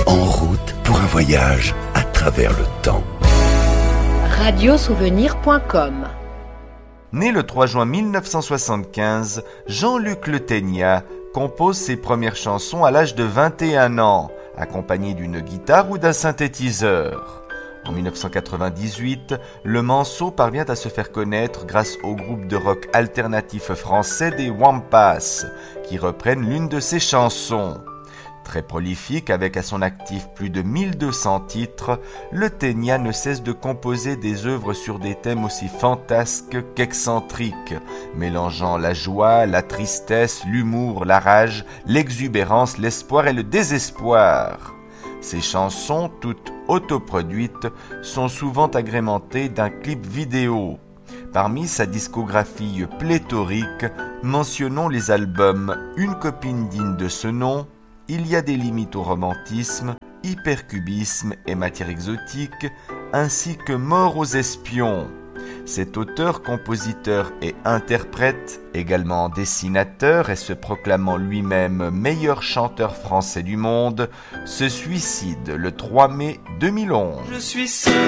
En route pour un voyage à travers le temps. Radiosouvenir.com. Né le 3 juin 1975, Jean-Luc Le Ténia compose ses premières chansons à l'âge de 21 ans, accompagné d'une guitare ou d'un synthétiseur. En 1998, le Manceau parvient à se faire connaître grâce au groupe de rock alternatif français des Wampas, qui reprennent l'une de ses chansons. Très prolifique, avec à son actif plus de 1200 titres, Le Ténia ne cesse de composer des œuvres sur des thèmes aussi fantasques qu'excentriques, mélangeant la joie, la tristesse, l'humour, la rage, l'exubérance, l'espoir et le désespoir. Ces chansons, toutes autoproduites, sont souvent agrémentées d'un clip vidéo. Parmi sa discographie pléthorique, mentionnons les albums Une copine digne de ce nom, Il y a des limites au romantisme, Hypercubisme et matière exotique, ainsi que Mort aux espions. Cet auteur, compositeur et interprète, également dessinateur et se proclamant lui-même meilleur chanteur français du monde, se suicide le 3 mai 2011. Je suis seul